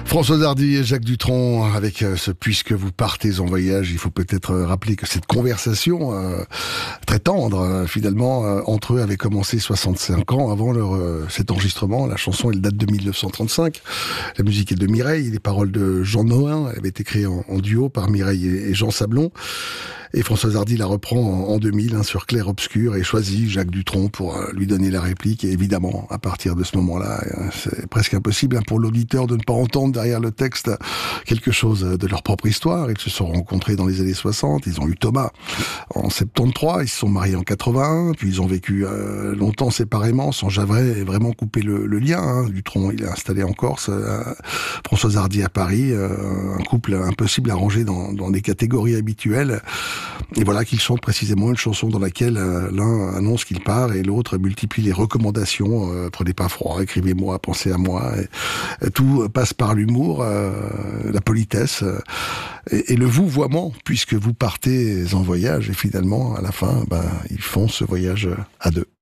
Françoise Hardy et Jacques Dutronc avec ce Puisque vous partez en voyage. Il faut peut-être rappeler que cette conversation très tendre finalement entre eux avait commencé 65 ans avant cet enregistrement. La chanson elle date de 1935. La musique est de Mireille, les paroles de Jean Nohain. Elle avait été créée en duo par Mireille et Jean Sablon. Et Françoise Hardy la reprend en 2000 sur Clair Obscur et choisit Jacques Dutronc pour lui donner la réplique. Et évidemment, à partir de ce moment-là, c'est presque impossible pour l'auditeur de ne pas entendre derrière le texte quelque chose de leur propre histoire. Ils se sont rencontrés dans les années 60, ils ont eu Thomas en 73, ils se sont mariés en 81, puis ils ont vécu longtemps séparément sans jamais vraiment couper le lien. Dutronc, il est installé en Corse, Françoise Hardy à Paris, un couple impossible à ranger dans des catégories habituelles. Et voilà qu'ils chantent précisément une chanson dans laquelle l'un annonce qu'il part et l'autre multiplie les recommandations. Prenez pas froid, écrivez-moi, pensez à moi. Et tout passe par l'humour, la politesse et le vouvoiement, puisque vous partez en voyage. Et finalement, à la fin, ils font ce voyage à deux.